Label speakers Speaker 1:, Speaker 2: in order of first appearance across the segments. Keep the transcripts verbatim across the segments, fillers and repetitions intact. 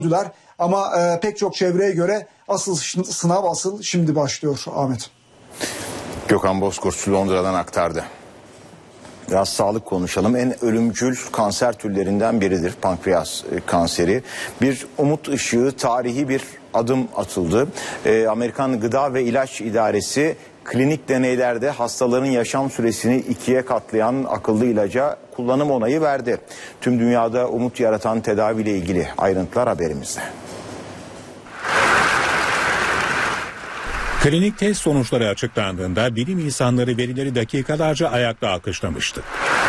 Speaker 1: Ama e, pek çok çevreye göre asıl sınav asıl şimdi başlıyor Ahmet.
Speaker 2: Gökhan Bozkurt Londra'dan aktardı. Biraz sağlık konuşalım. En ölümcül kanser türlerinden biridir pankreas kanseri. Bir umut ışığı, tarihi bir adım atıldı. Ee, Amerikan Gıda ve İlaç İdaresi klinik deneylerde hastaların yaşam süresini ikiye katlayan akıllı ilaca kullanım onayı verdi. Tüm dünyada umut yaratan tedaviyle ilgili ayrıntılar haberimizde.
Speaker 3: Klinik test sonuçları açıklandığında bilim insanları verileri dakikalarca ayakta alkışlamıştı.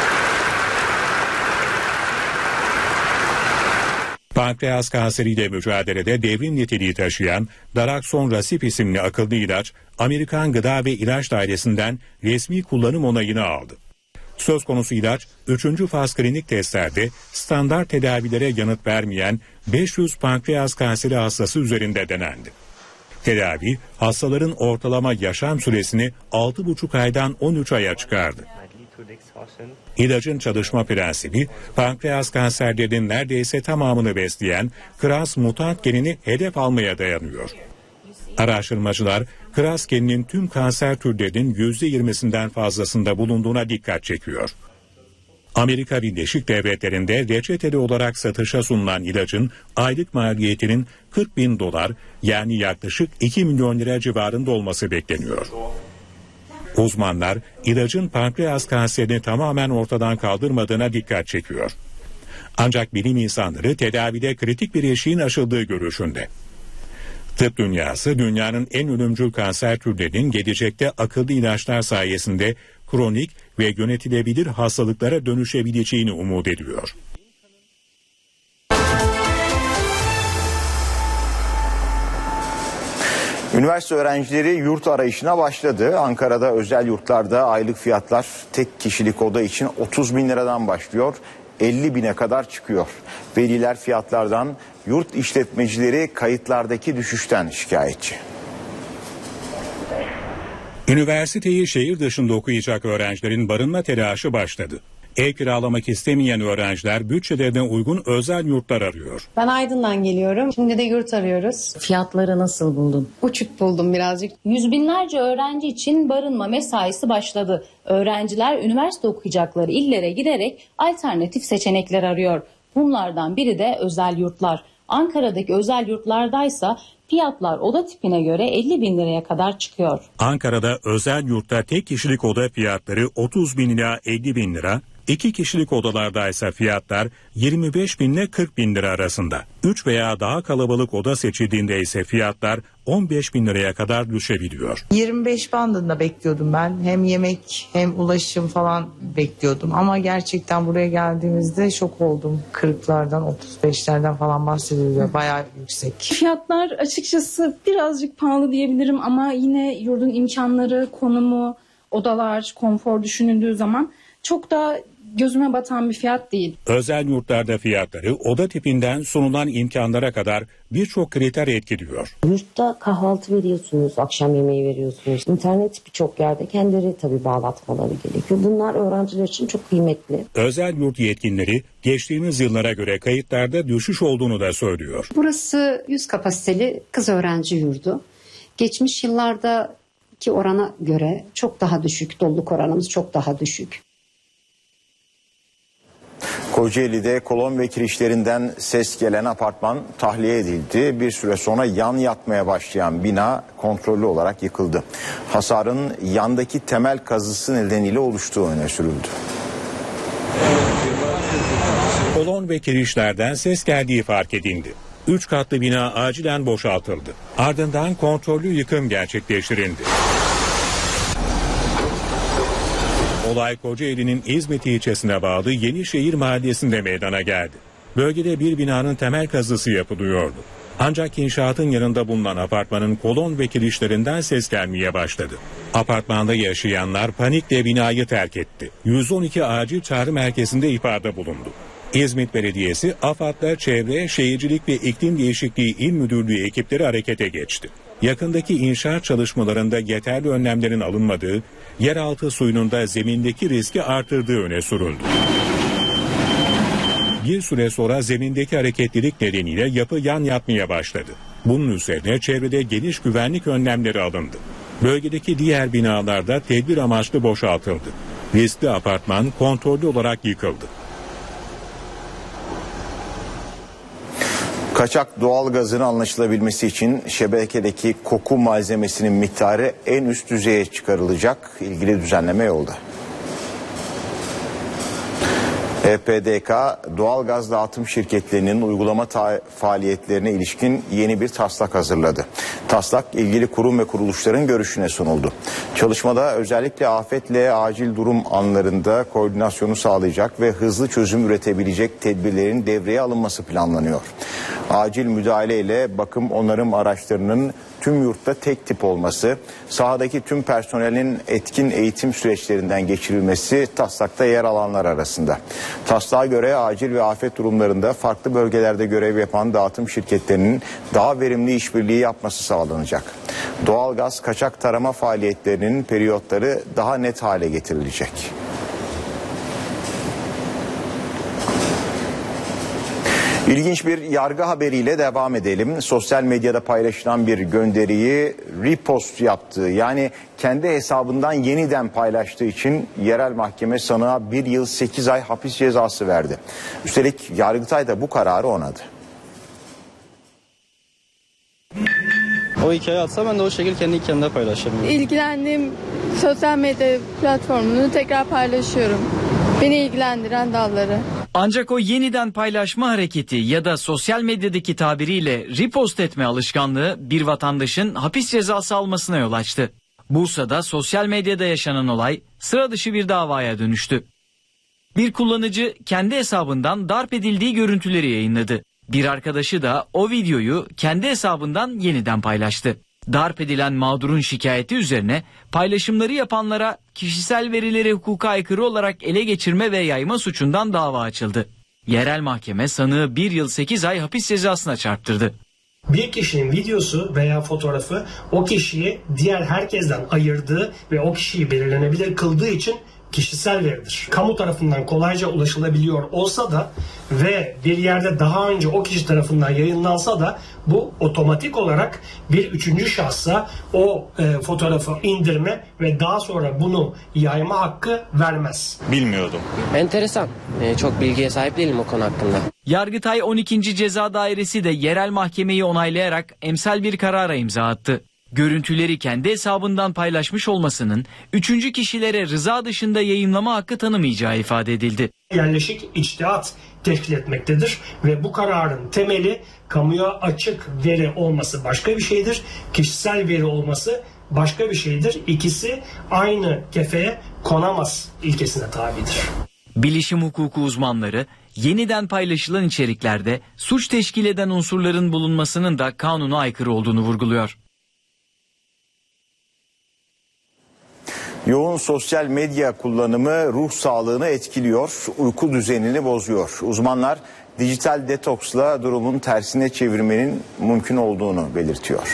Speaker 3: Pankreas kanseriyle mücadelede devrim niteliği taşıyan Daraxonrasib isimli akıllı ilaç, Amerikan Gıda ve İlaç Dairesi'nden resmi kullanım onayını aldı. Söz konusu ilaç, üçüncü faz klinik testlerde standart tedavilere yanıt vermeyen beş yüz pankreas kanseri hastası üzerinde denendi. Tedavi, hastaların ortalama yaşam süresini altı buçuk aydan on üç aya çıkardı. İlacın çalışma prensibi, pankreas kanserlerinin neredeyse tamamını besleyen KRAS mutant genini hedef almaya dayanıyor. Araştırmacılar, KRAS geninin tüm kanser türlerinin yüzde yirmisinden fazlasında bulunduğuna dikkat çekiyor. Amerika Birleşik Devletleri'nde reçeteli olarak satışa sunulan ilacın aylık maliyetinin kırk bin dolar yani yaklaşık iki milyon lira civarında olması bekleniyor. Uzmanlar ilacın pankreas kanserini tamamen ortadan kaldırmadığına dikkat çekiyor. Ancak bilim insanları tedavide kritik bir eşiğin aşıldığı görüşünde. Tıp dünyası dünyanın en ölümcül kanser türlerinin gelecekte akıllı ilaçlar sayesinde kronik ve yönetilebilir hastalıklara dönüşebileceğini umut ediyor.
Speaker 2: Üniversite öğrencileri yurt arayışına başladı. Ankara'da özel yurtlarda aylık fiyatlar tek kişilik oda için otuz bin liradan başlıyor, elli bine kadar çıkıyor. Veliler fiyatlardan, yurt işletmecileri kayıtlardaki düşüşten şikayetçi.
Speaker 3: Üniversiteyi şehir dışında okuyacak öğrencilerin barınma telaşı başladı. Ev kiralamak istemeyen öğrenciler bütçelerine uygun özel yurtlar arıyor.
Speaker 4: Ben Aydın'dan geliyorum. Şimdi de yurt arıyoruz.
Speaker 5: Fiyatları nasıl buldun?
Speaker 4: Uçuk buldum birazcık.
Speaker 6: Yüz binlerce öğrenci için barınma mesaisi başladı. Öğrenciler üniversite okuyacakları illere giderek alternatif seçenekler arıyor. Bunlardan biri de özel yurtlar. Ankara'daki özel yurtlardaysa fiyatlar oda tipine göre elli bin liraya kadar çıkıyor.
Speaker 3: Ankara'da özel yurtta tek kişilik oda fiyatları otuz bin ila elli bin lira, iki kişilik odalardaysa fiyatlar yirmi beş bin ile kırk bin lira arasında. üç veya daha kalabalık oda seçildiğinde ise fiyatlar on beş bin liraya kadar düşebiliyor.
Speaker 7: yirmi beş bandında bekliyordum ben. Hem yemek hem ulaşım falan bekliyordum. Ama gerçekten buraya geldiğimizde şok oldum. kırklardan otuz beşlerden falan bahsediliyor. Bayağı yüksek.
Speaker 8: Fiyatlar açıkçası birazcık pahalı diyebilirim ama yine yurdun imkanları, konumu, odalar, konfor düşünüldüğü zaman çok da gözüme batan bir fiyat değil.
Speaker 3: Özel yurtlarda fiyatları oda tipinden sunulan imkanlara kadar birçok kriter etkiliyor.
Speaker 5: Yurtta kahvaltı veriyorsunuz, akşam yemeği veriyorsunuz. İnternet birçok yerde kendileri tabii bağlatmaları gerekiyor. Bunlar öğrenciler için çok kıymetli.
Speaker 3: Özel yurt yetkilileri geçtiğimiz yıllara göre kayıtlarda düşüş olduğunu da söylüyor.
Speaker 9: Burası yüz kapasiteli kız öğrenci yurdu. Geçmiş yıllardaki orana göre çok daha düşük, doluluk oranımız çok daha düşük.
Speaker 2: Kocaeli'de kolon ve kirişlerinden ses gelen apartman tahliye edildi. Bir süre sonra yan yatmaya başlayan bina kontrollü olarak yıkıldı. Hasarın yandaki temel kazısı nedeniyle oluştuğu öne sürüldü.
Speaker 3: Kolon ve kirişlerden ses geldiği fark edildi. Üç katlı bina acilen boşaltıldı. Ardından kontrollü yıkım gerçekleştirildi. Olay Kocaeli'nin İzmit ilçesine bağlı Yenişehir mahallesinde meydana geldi. Bölgede bir binanın temel kazısı yapılıyordu. Ancak inşaatın yanında bulunan apartmanın kolon ve kirişlerinden ses gelmeye başladı. Apartmanda yaşayanlar panikle binayı terk etti. yüz on iki acil çağrı merkezinde ihbarda bulundu. İzmit Belediyesi, AFAD'la Çevre, Şehircilik ve İklim Değişikliği İl Müdürlüğü ekipleri harekete geçti. Yakındaki inşaat çalışmalarında yeterli önlemlerin alınmadığı, yeraltı suyunun da zemindeki riski artırdığı öne sürüldü. Bir süre sonra zemindeki hareketlilik nedeniyle yapı yan yatmaya başladı. Bunun üzerine çevrede geniş güvenlik önlemleri alındı. Bölgedeki diğer binalarda tedbir amaçlı boşaltıldı. Riskli apartman kontrollü olarak yıkıldı.
Speaker 2: Kaçak doğal gazın anlaşılabilmesi için şebekedeki koku malzemesinin miktarı en üst düzeye çıkarılacak. İlgili düzenleme yolda. E P D K, doğal gaz dağıtım şirketlerinin uygulama faaliyetlerine ilişkin yeni bir taslak hazırladı. Taslak ilgili kurum ve kuruluşların görüşüne sunuldu. Çalışmada özellikle afetle acil durum anlarında koordinasyonu sağlayacak ve hızlı çözüm üretebilecek tedbirlerin devreye alınması planlanıyor. Acil müdahale bakım onarım araçlarının tüm yurtta tek tip olması, sahadaki tüm personelin etkin eğitim süreçlerinden geçirilmesi taslakta yer alanlar arasında. Taslağa göre acil ve afet durumlarında farklı bölgelerde görev yapan dağıtım şirketlerinin daha verimli işbirliği yapması sağlanacak. Doğalgaz kaçak tarama faaliyetlerinin periyotları daha net hale getirilecek. İlginç bir yargı haberiyle devam edelim. Sosyal medyada paylaşılan bir gönderiyi repost yaptığı, yani kendi hesabından yeniden paylaştığı için yerel mahkeme sanığa bir yıl sekiz ay hapis cezası verdi. Üstelik Yargıtay da bu kararı onadı.
Speaker 10: O hikaye atsa ben de o şekilde kendi hikayemde paylaşırım.
Speaker 11: İlgilendiğim sosyal medya platformunu tekrar paylaşıyorum. Beni ilgilendiren dalları.
Speaker 12: Ancak o yeniden paylaşma hareketi ya da sosyal medyadaki tabiriyle repost etme alışkanlığı bir vatandaşın hapis cezası almasına yol açtı. Bursa'da sosyal medyada yaşanan olay sıra dışı bir davaya dönüştü. Bir kullanıcı kendi hesabından darp edildiği görüntüleri yayınladı. Bir arkadaşı da o videoyu kendi hesabından yeniden paylaştı. Darp edilen mağdurun şikayeti üzerine paylaşımları yapanlara kişisel verileri hukuka aykırı olarak ele geçirme ve yayma suçundan dava açıldı. Yerel mahkeme sanığı bir yıl sekiz ay hapis cezasına çarptırdı.
Speaker 13: Bir kişinin videosu veya fotoğrafı o kişiyi diğer herkesten ayırdığı ve o kişiyi belirlenebilir kıldığı için kişisel veridir. Kamu tarafından kolayca ulaşılabiliyor olsa da ve bir yerde daha önce o kişi tarafından yayınlansa da bu otomatik olarak bir üçüncü şahsa o e, fotoğrafı indirme ve daha sonra bunu yayma hakkı vermez.
Speaker 10: Bilmiyordum.
Speaker 14: Enteresan. Ee, çok bilgiye sahip değilim o konu hakkında.
Speaker 12: Yargıtay on ikinci Ceza Dairesi de yerel mahkemeyi onaylayarak emsal bir karara imza attı. Görüntüleri kendi hesabından paylaşmış olmasının üçüncü kişilere rıza dışında yayınlama hakkı tanımayacağı ifade edildi.
Speaker 13: Yerleşik içtihat teşkil etmektedir ve bu kararın temeli kamuya açık veri olması başka bir şeydir. Kişisel veri olması başka bir şeydir. İkisi aynı kefeye konamaz ilkesine tabidir.
Speaker 12: Bilişim hukuku uzmanları yeniden paylaşılan içeriklerde suç teşkil eden unsurların bulunmasının da kanuna aykırı olduğunu vurguluyor.
Speaker 2: Yoğun sosyal medya kullanımı ruh sağlığını etkiliyor, uyku düzenini bozuyor. Uzmanlar dijital detoksla durumun tersine çevirmenin mümkün olduğunu belirtiyor.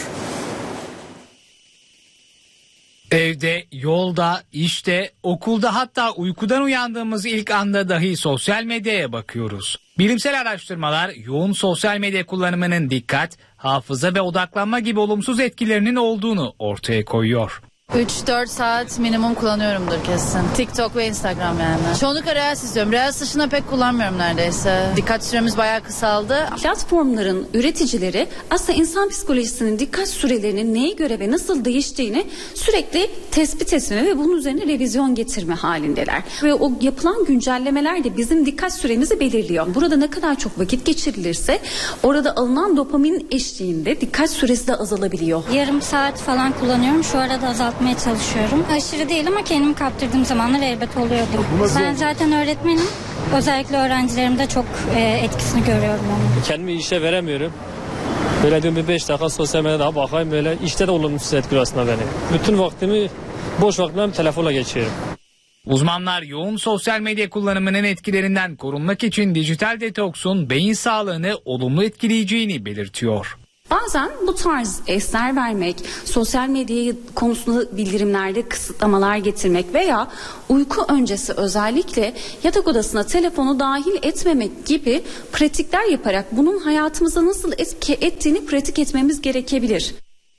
Speaker 15: Evde, yolda, işte, okulda, hatta uykudan uyandığımız ilk anda dahi sosyal medyaya bakıyoruz. Bilimsel araştırmalar yoğun sosyal medya kullanımının dikkat, hafıza ve odaklanma gibi olumsuz etkilerinin olduğunu ortaya koyuyor.
Speaker 16: üç dört saat minimum kullanıyorumdur kesin. TikTok ve Instagram yani. Çoğunlukla Reels izliyorum. Reels dışında pek kullanmıyorum neredeyse. Dikkat süremiz bayağı kısaldı.
Speaker 17: Platformların üreticileri aslında insan psikolojisinin dikkat sürelerinin neye göre ve nasıl değiştiğini sürekli tespit etme ve bunun üzerine revizyon getirme halindeler. Ve o yapılan güncellemeler de bizim dikkat süremizi belirliyor. Burada ne kadar çok vakit geçirilirse orada alınan dopamin eşliğinde dikkat süresi de azalabiliyor.
Speaker 18: Yarım saat falan kullanıyorum. Şu arada azaltmaya çalışıyorum. Aşırı değil ama kendimi kaptırdığım zamanlar elbet oluyordu. Ben zaten öğretmenim. Özellikle öğrencilerimde çok e, etkisini görüyorum onu.
Speaker 19: Kendimi işe veremiyorum. Böyle diyorum bir beş dakika sosyal medyada bakayım, böyle işte de olumsuz etkiliyor aslında beni. Bütün vaktimi, boş vaktimi telefonla geçiyorum.
Speaker 15: Uzmanlar yoğun sosyal medya kullanımının etkilerinden korunmak için dijital detoksun beyin sağlığını olumlu etkileyeceğini belirtiyor.
Speaker 17: Bazen bu tarz esler vermek, sosyal medya konusunda bildirimlerde kısıtlamalar getirmek veya uyku öncesi özellikle yatak odasına telefonu dahil etmemek gibi pratikler yaparak bunun hayatımıza nasıl etki ettiğini pratik etmemiz gerekebilir.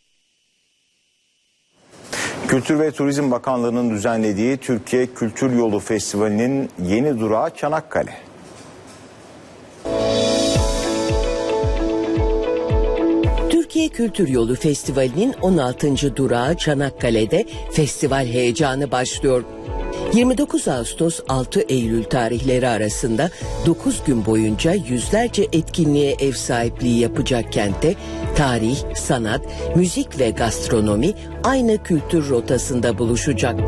Speaker 2: Kültür ve Turizm Bakanlığı'nın düzenlediği Türkiye Kültür Yolu Festivali'nin yeni durağı Çanakkale.
Speaker 20: Türkiye Kültür Yolu Festivali'nin on altıncı durağı Çanakkale'de festival heyecanı başlıyor. yirmi dokuz Ağustos altı Eylül tarihleri arasında dokuz gün boyunca yüzlerce etkinliğe ev sahipliği yapacak kentte tarih, sanat, müzik ve gastronomi aynı kültür rotasında buluşacak.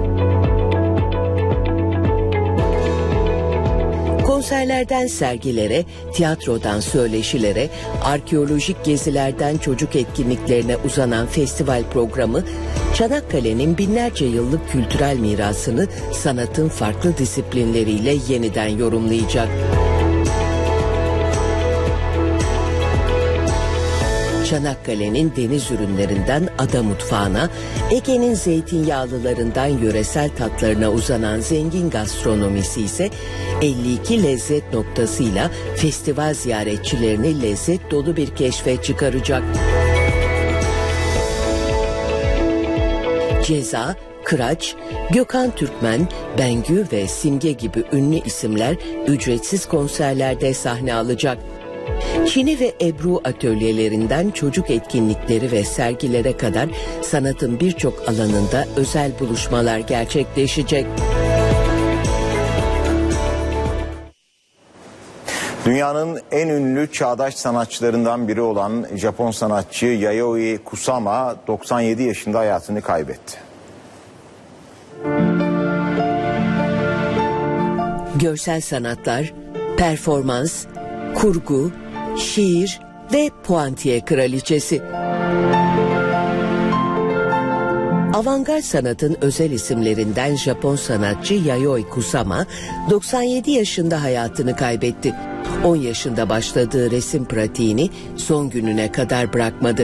Speaker 20: Konserlerden sergilere, tiyatrodan söyleşilere, arkeolojik gezilerden çocuk etkinliklerine uzanan festival programı, Çanakkale'nin binlerce yıllık kültürel mirasını sanatın farklı disiplinleriyle yeniden yorumlayacak. Çanakkale'nin deniz ürünlerinden ada mutfağına, Ege'nin zeytinyağlılarından yöresel tatlarına uzanan zengin gastronomisi ise elli iki lezzet noktasıyla festival ziyaretçilerini lezzet dolu bir keşfe çıkaracak. Ceza, Kıraç, Gökhan Türkmen, Bengü ve Simge gibi ünlü isimler ücretsiz konserlerde sahne alacak. Çini ve Ebru atölyelerinden çocuk etkinlikleri ve sergilere kadar sanatın birçok alanında özel buluşmalar gerçekleşecek.
Speaker 2: Dünyanın en ünlü çağdaş sanatçılarından biri olan Japon sanatçı Yayoi Kusama doksan yedi yaşında hayatını kaybetti.
Speaker 20: Görsel sanatlar, performans, kurgu, şiir ve puantiye kraliçesi. Avantgard sanatın özel isimlerinden Japon sanatçı Yayoi Kusama doksan yedi yaşında hayatını kaybetti. on yaşında başladığı resim pratiğini son gününe kadar bırakmadı.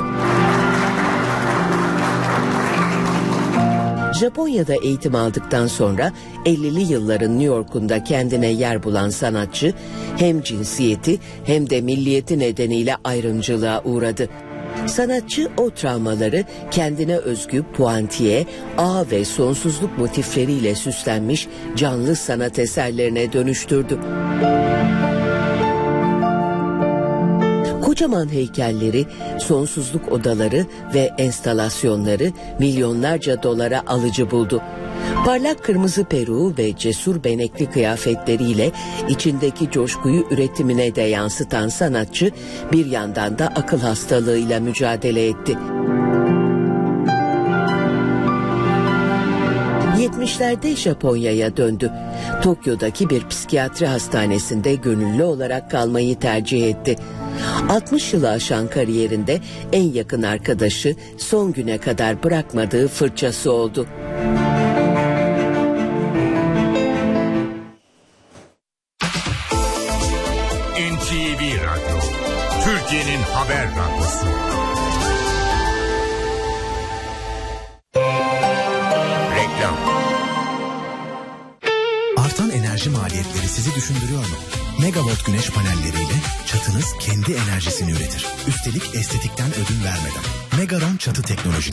Speaker 20: Japonya'da eğitim aldıktan sonra ellili yılların New York'unda kendine yer bulan sanatçı hem cinsiyeti hem de milliyeti nedeniyle ayrımcılığa uğradı. Sanatçı o travmaları kendine özgü puantiye, ağ ve sonsuzluk motifleriyle süslenmiş canlı sanat eserlerine dönüştürdü. Kocaman heykelleri, sonsuzluk odaları ve enstalasyonları milyonlarca dolara alıcı buldu. Parlak kırmızı peruğu ve cesur benekli kıyafetleriyle içindeki coşkuyu üretimine de yansıtan sanatçı bir yandan da akıl hastalığıyla mücadele etti. yetmişlerde Japonya'ya döndü. Tokyo'daki bir psikiyatri hastanesinde gönüllü olarak kalmayı tercih etti. altmış yılı aşan kariyerinde en yakın arkadaşı son güne kadar bırakmadığı fırçası oldu.
Speaker 21: N T V Radyo, Türkiye'nin haber radyosu. Reklam.
Speaker 22: Artan enerji maliyetleri sizi düşündürüyor mu? Megawatt güneş panelleriyle çatınız kendi enerjisini üretir. Üstelik estetikten ödün vermeden. Megaron çatı teknolojileri.